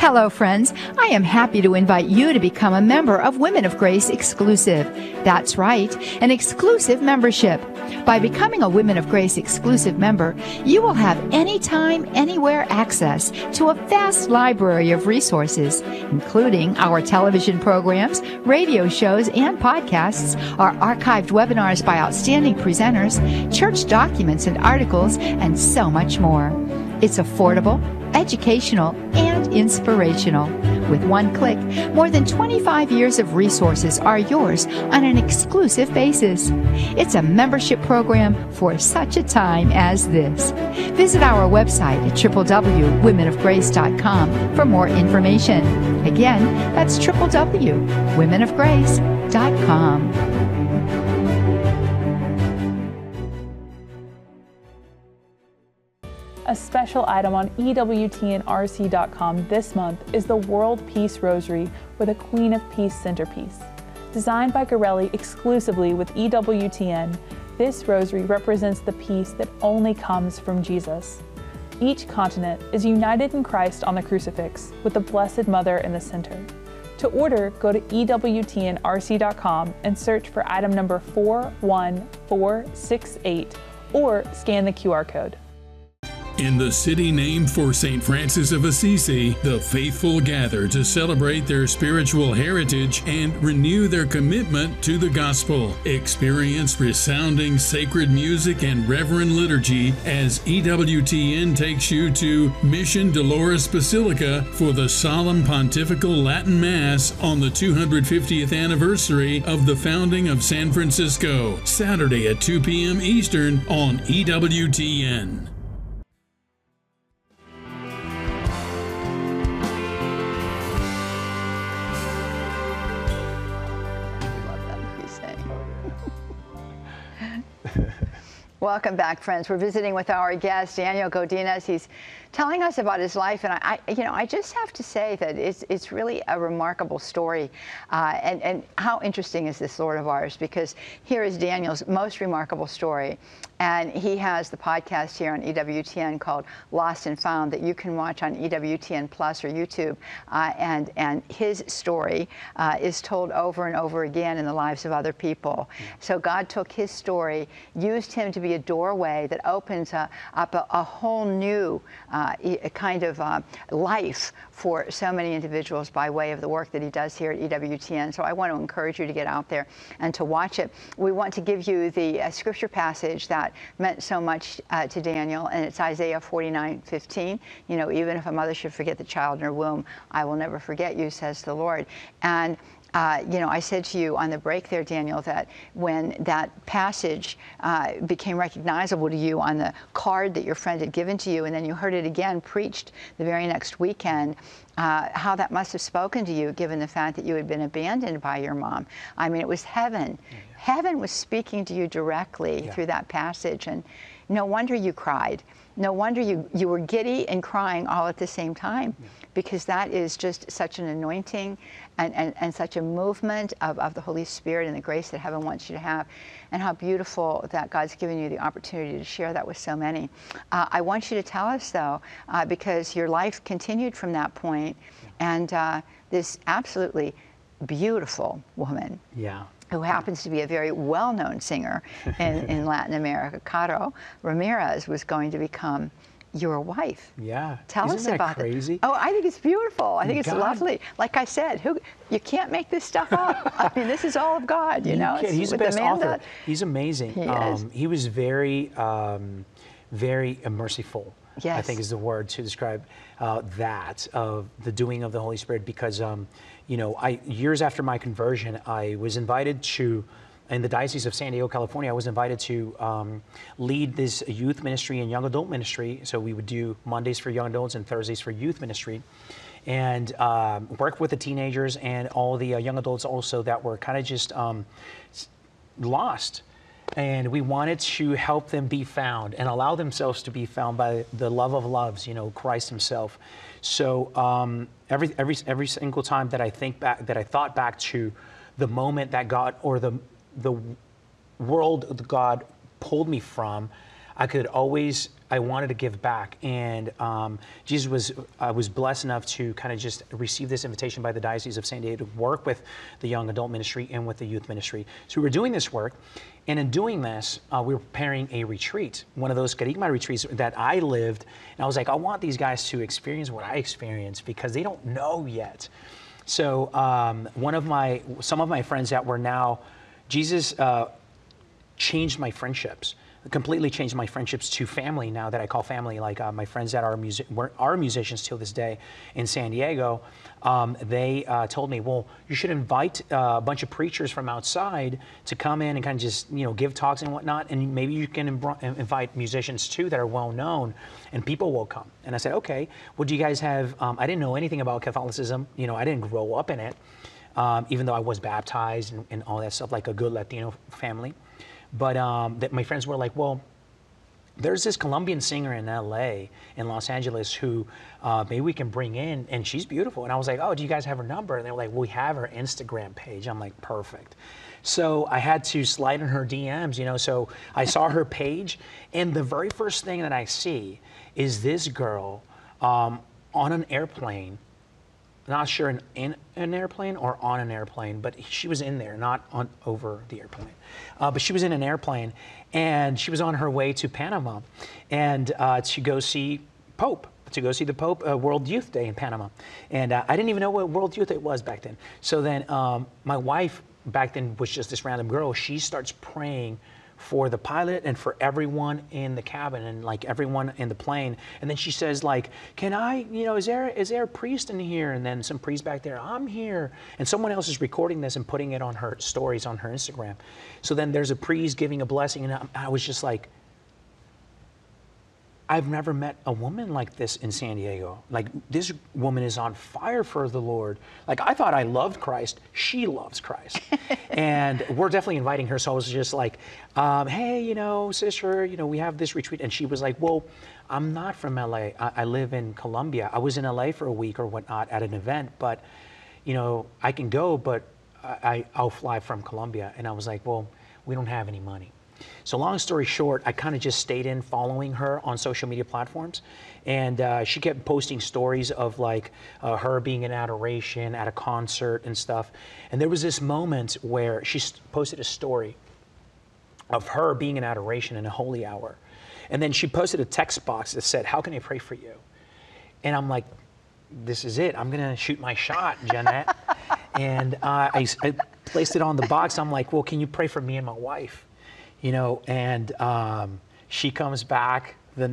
Hello, friends. I am happy to invite you to become a member of Women of Grace Exclusive. That's right, an exclusive membership. By becoming a Women of Grace Exclusive member, you will have anytime, anywhere access to a vast library of resources, including our television programs, radio shows, and podcasts, our archived webinars by outstanding presenters, church documents and articles, and so much more. It's affordable, educational, and inspirational. With one click, more than 25 years of resources are yours on an exclusive basis. It's a membership program for such a time as this. Visit our website at www.womenofgrace.com for more information. Again, that's www.womenofgrace.com. A special item on EWTNRC.com this month is the World Peace Rosary with a Queen of Peace centerpiece. Designed by Garelli exclusively with EWTN, this rosary represents the peace that only comes from Jesus. Each continent is united in Christ on the crucifix, with the Blessed Mother in the center. To order, go to EWTNRC.com and search for item number 41468 or scan the QR code. In the city named for St. Francis of Assisi, the faithful gather to celebrate their spiritual heritage and renew their commitment to the gospel. Experience resounding sacred music and reverent liturgy as EWTN takes you to Mission Dolores Basilica for the solemn pontifical Latin Mass on the 250th anniversary of the founding of San Francisco, Saturday at 2 p.m. Eastern on EWTN. Welcome back, friends. We're visiting with our guest, Daniel Godinez. He's telling us about his life, and I just have to say that it's really a remarkable story. And how interesting is this Lord of ours? Because here is Daniel's most remarkable story. And he has the podcast here on EWTN called Lost and Found that you can watch on EWTN Plus or YouTube. And his story is told over and over again in the lives of other people. So God took his story, used him to be a doorway that opens up a whole new kind of life for so many individuals by way of the work that he does here at EWTN. So I want to encourage you to get out there and to watch it. We want to give you the scripture passage that meant so much to Daniel, and it's Isaiah 49:15. You know, even if a mother should forget the child in her womb, I will never forget you, says the Lord. And you know, I said to you on the break there, Daniel, that when that passage became recognizable to you on the card that your friend had given to you, and then you heard it again preached the very next weekend, how that must have spoken to you, given the fact that you had been abandoned by your mom. I mean, it was heaven. Yeah. Heaven was speaking to you directly through that passage, and no wonder you cried. No wonder you were giddy and crying all at the same time, because that is just such an anointing and such a movement of the Holy Spirit and the grace that heaven wants you to have, and how beautiful that God's given you the opportunity to share that with so many. I want you to tell us, though, because your life continued from that point, and this absolutely beautiful woman. Who happens to be a very well-known singer in Latin America, Caro Ramirez, was going to become your wife. Tell us about it. Oh, I think it's beautiful. I think it's lovely. Like I said, you can't make this stuff up. I mean, this is all of God, you know. He's the best author. He's amazing. He was very, very merciful. I think is the word to describe that, of the doing of the Holy Spirit, because you know, years after my conversion, I was invited to, in the Diocese of San Diego, California, I was invited to lead this youth ministry and young adult ministry. So we would do Mondays for young adults and Thursdays for youth ministry, and work with the teenagers and all the young adults also that were kind of just lost. And we wanted to help them be found and allow themselves to be found by the love of loves, you know, Christ himself. So every single time that I think back, that I thought back to the moment that God, or the world that God pulled me from, I I wanted to give back. And Jesus was blessed enough to kind of just receive this invitation by the Diocese of San Diego to work with the young adult ministry and with the youth ministry. So we were doing this work. And in doing this, we were preparing a retreat, one of those Kerygma retreats that I lived. And I was like, I want these guys to experience what I experienced because they don't know yet. So some of my friends that were now, Jesus changed my friendships, completely changed my friendships to family now that I call family. Like my friends that are musicians till this day in San Diego, they told me, well, you should invite a bunch of preachers from outside to come in and kind of just, give talks and whatnot. And maybe you can invite musicians too that are well known and people will come. And I said, okay, well, do you guys have, I didn't know anything about Catholicism. I didn't grow up in it, even though I was baptized and all that stuff, like a good Latino family. But my friends were like, well, there's this Colombian singer in LA, in Los Angeles, who maybe we can bring in, and she's beautiful. And I was like, oh, do you guys have her number? And they were like, well, we have her Instagram page. I'm like, perfect. So I had to slide in her DMs, so I saw her page, and the very first thing that I see is this girl on an airplane. Not sure in an airplane or on an airplane, but she was in there, not over the airplane. But she was in an airplane, and she was on her way to Panama, and to go see the Pope, World Youth Day in Panama. And I didn't even know what World Youth Day was back then. So then my wife back then was just this random girl. She starts praying for the pilot and for everyone in the cabin and like everyone in the plane. And then she says like, can I, is there a priest in here? And then some priest back there, I'm here. And someone else is recording this and putting it on her stories on her Instagram. So then there's a priest giving a blessing. And I was just like, I've never met a woman like this in San Diego. Like, this woman is on fire for the Lord. Like, I thought I loved Christ. She loves Christ. And we're definitely inviting her. So I was just like, hey, sister, we have this retreat. And she was like, well, I'm not from LA. I live in Colombia. I was in LA for a week or whatnot at an event. But, I can go, but I'll fly from Colombia. And I was like, well, we don't have any money. So long story short, I kind of just stayed in following her on social media platforms. And she kept posting stories of like her being in adoration at a concert and stuff. And there was this moment where she posted a story of her being in adoration in a holy hour. And then she posted a text box that said, how can I pray for you? And I'm like, this is it. I'm going to shoot my shot, Jeanette. And I placed it on the box. I'm like, well, can you pray for me and my wife? And she comes back